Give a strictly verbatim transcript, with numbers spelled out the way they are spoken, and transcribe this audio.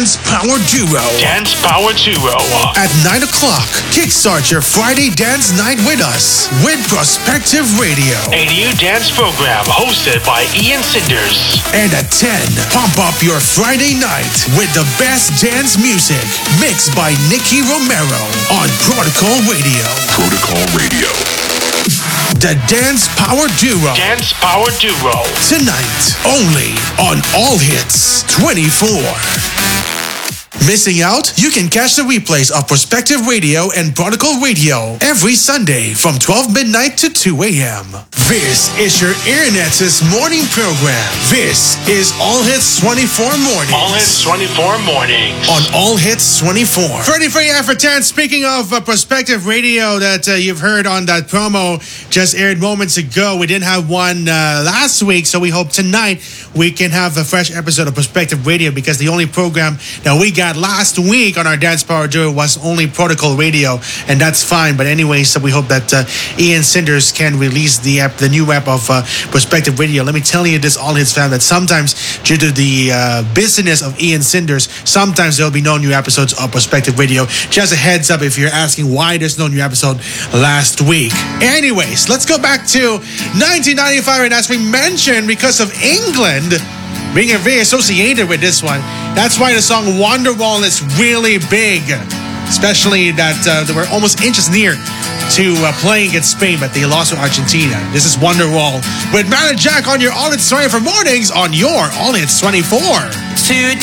Dance Power Duo. Dance Power Duo. At nine o'clock, kickstart your Friday dance night with us with Prospective Radio. A new dance program hosted by Ian Sinders. And at ten, pump up your Friday night with the best dance music mixed by Nicky Romero on Protocol Radio. Protocol Radio. The Dance Power Duo. Dance Power Duo. Tonight, only on All Hits twenty-four. Missing out? You can catch the replays of Prospective Radio and Protocol Radio every Sunday from twelve midnight to two a.m. This is your Internet's morning program. This is All Hits twenty-four Mornings. All Hits twenty-four Mornings. On All Hits twenty-four. thirty-three after ten. Speaking of uh, Prospective Radio that uh, you've heard on that promo just aired moments ago, we didn't have one uh, last week, so we hope tonight we can have a fresh episode of Prospective Radio because the only program that we got last week on our Dance Power Duo was only Protocol Radio, and that's fine. But anyways, so we hope that uh, Ian Sinders can release the app, the new app of uh, Prospective Radio. Let me tell you this, All Hits fan, that sometimes due to the uh, business of Ian Sinders, sometimes there'll be no new episodes of Prospective Radio. Just a heads up if you're asking why there's no new episode last week. Anyways, let's go back to nineteen ninety-five, and as we mentioned, because of England being very associated with this one, that's why the song Wonderwall is really big, especially that uh, they were almost inches near to uh, playing against Spain, but they lost to Argentina. This is Wonderwall with Matt and Jack on your All Hits twenty-four Mornings on your All Hits twenty-four. Today